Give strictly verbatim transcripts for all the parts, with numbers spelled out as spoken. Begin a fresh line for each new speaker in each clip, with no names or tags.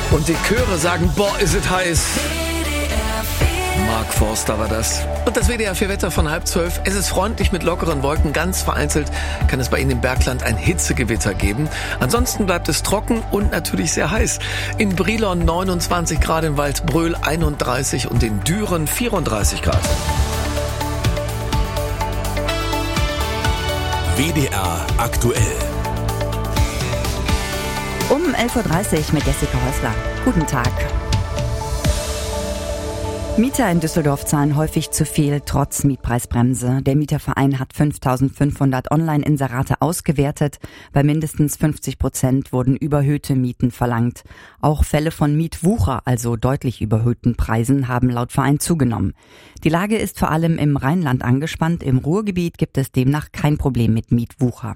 Und die Chöre sagen, boah, ist es heiß. Mark Forster war das. Und das W D R vier Wetter von halb zwölf. Es ist freundlich mit lockeren Wolken. Ganz vereinzelt kann es bei Ihnen im Bergland ein Hitzegewitter geben. Ansonsten bleibt es trocken und natürlich sehr heiß. In Brilon neunundzwanzig Grad, in Waldbröl einunddreißig und in Düren vierunddreißig Grad.
W D R aktuell.
Um elf Uhr dreißig mit Jessica Häusler. Guten Tag. Mieter in Düsseldorf zahlen häufig zu viel, trotz Mietpreisbremse. Der Mieterverein hat fünftausendfünfhundert Online-Inserate ausgewertet. Bei mindestens fünfzig Prozent wurden überhöhte Mieten verlangt. Auch Fälle von Mietwucher, also deutlich überhöhten Preisen, haben laut Verein zugenommen. Die Lage ist vor allem im Rheinland angespannt. Im Ruhrgebiet gibt es demnach kein Problem mit Mietwucher.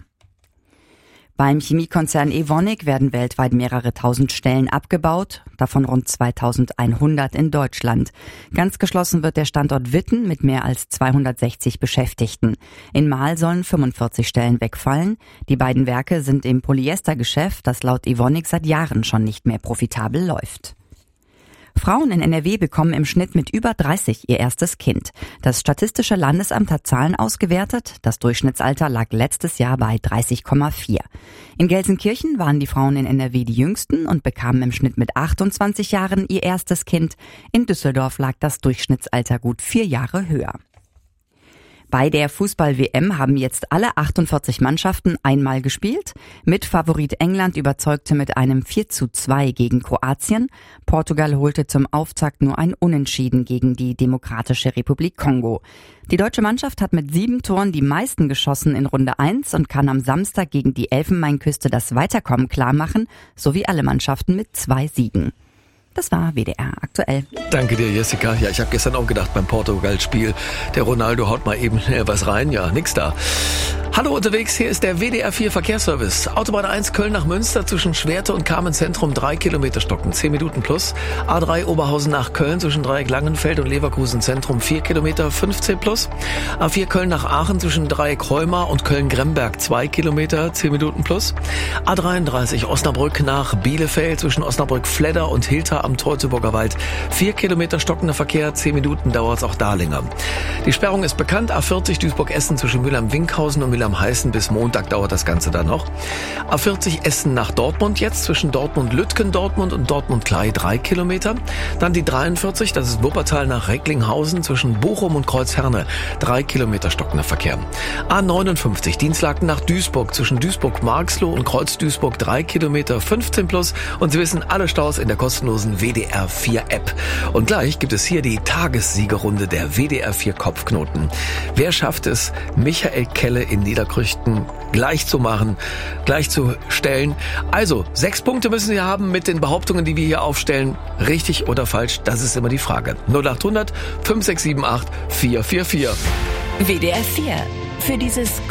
Beim Chemiekonzern Evonik werden weltweit mehrere tausend Stellen abgebaut, davon rund zweitausendeinhundert in Deutschland. Ganz geschlossen wird der Standort Witten mit mehr als zweihundertsechzig Beschäftigten. In Marl sollen fünfundvierzig Stellen wegfallen. Die beiden Werke sind im Polyestergeschäft, das laut Evonik seit Jahren schon nicht mehr profitabel läuft. Frauen in N R W bekommen im Schnitt mit über dreißig ihr erstes Kind. Das Statistische Landesamt hat Zahlen ausgewertet. Das Durchschnittsalter lag letztes Jahr bei dreißig Komma vier. In Gelsenkirchen waren die Frauen in N R W die jüngsten und bekamen im Schnitt mit achtundzwanzig Jahren ihr erstes Kind. In Düsseldorf lag das Durchschnittsalter gut vier Jahre höher. Bei der Fußball-W M haben jetzt alle achtundvierzig Mannschaften einmal gespielt. Mitfavorit England überzeugte mit einem vier zu zwei gegen Kroatien. Portugal holte zum Auftakt nur ein Unentschieden gegen die Demokratische Republik Kongo. Die deutsche Mannschaft hat mit sieben Toren die meisten geschossen in Runde eins und kann am Samstag gegen die Elfenbeinküste das Weiterkommen klarmachen, sowie alle Mannschaften mit zwei Siegen. Das war W D R aktuell.
Danke dir, Jessica. Ja, ich habe gestern auch gedacht beim Portugal-Spiel, der Ronaldo haut mal eben schnell was rein. Ja, nix da. Hallo unterwegs, hier ist der W D R vier Verkehrsservice. Autobahn eins Köln nach Münster zwischen Schwerte und Kamenz-Zentrum drei Kilometer stocken, zehn Minuten plus. A drei Oberhausen nach Köln zwischen Dreieck Langenfeld und Leverkusen Zentrum vier Kilometer, fünfzehn plus. A vier Köln nach Aachen zwischen Dreieck Heumar und Köln-Gremberg zwei Kilometer, zehn Minuten plus. A dreiunddreißig Osnabrück nach Bielefeld zwischen Osnabrück-Fledder und Hilter am Teutoburger Wald. Vier Kilometer stockender Verkehr, zehn Minuten dauert es auch da länger. Die Sperrung ist bekannt. A vierzig Duisburg-Essen zwischen Mülheim-Winkhausen und Mülheim-Heißen. Bis Montag dauert das Ganze dann noch. A vierzig Essen nach Dortmund jetzt zwischen Dortmund-Lütgendortmund und Dortmund-Klei drei Kilometer. Dann die dreiundvierzig, das ist Wuppertal nach Recklinghausen zwischen Bochum und Kreuzherne. Drei Kilometer stockender Verkehr. A neunundfünfzig Dienstlaken nach Duisburg zwischen Duisburg-Marxloh und Kreuz-Duisburg drei Kilometer, fünfzehn plus. Und Sie wissen, alle Staus in der kostenlosen W D R vier App. Und gleich gibt es hier die Tagessiegerrunde der W D R vier Kopfknoten. Wer schafft es, Michael Kelle in Niederkrüchten gleich zu machen, gleich zu stellen? Also, sechs Punkte müssen Sie haben mit den Behauptungen, die wir hier aufstellen. Richtig oder falsch, das ist immer die Frage. null acht hundert fünf sechs sieben acht vier vier vier.
W D R vier. Für dieses